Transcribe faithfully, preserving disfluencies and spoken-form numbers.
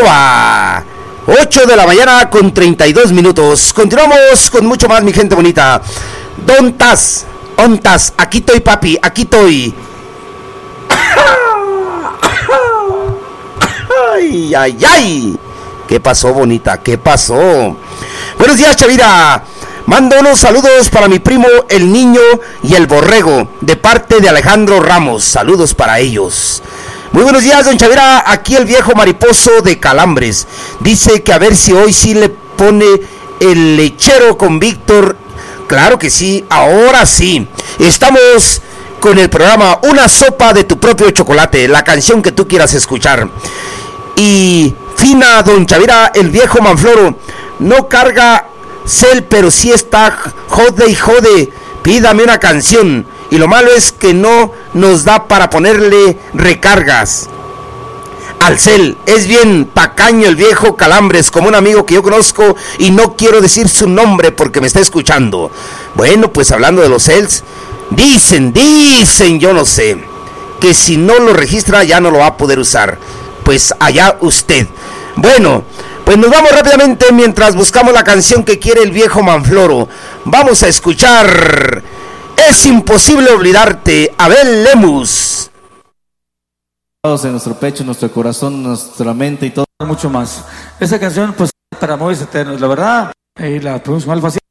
arroba ocho de la mañana con treinta y dos minutos. Continuamos con mucho más, mi gente bonita. ¿Dontas? ¿Ontas? Aquí estoy, papi, aquí estoy. Ay, ay, ay. ¿Qué pasó, bonita? ¿Qué pasó? Buenos días, Chavira. Mando unos saludos para mi primo el niño y el borrego, de parte de Alejandro Ramos. Saludos para ellos. Muy buenos días, don Chavira. Aquí el viejo mariposo de Calambres. Dice que a ver si hoy sí le pone el lechero con Víctor. Claro que sí, ahora sí. Estamos con el programa Una sopa de tu propio chocolate, la canción que tú quieras escuchar. Y fina, don Chavira, el viejo Manfloro. No carga cel, pero sí está jode y jode. Pídame una canción. Y lo malo es que no nos da para ponerle recargas al cel. Es bien tacaño el viejo Calambres, como un amigo que yo conozco y no quiero decir su nombre porque me está escuchando. Bueno, pues hablando de los cels, dicen, dicen, yo no sé, que si no lo registra ya no lo va a poder usar. Pues allá usted. Bueno, pues nos vamos rápidamente mientras buscamos la canción que quiere el viejo Manfloro. Vamos a escuchar Es imposible olvidarte, Abel Lemus. En nuestro pecho, nuestro corazón, nuestra mente y todo. Mucho más. Esa canción, pues, para amores eternos. La verdad, eh, la producción Alfa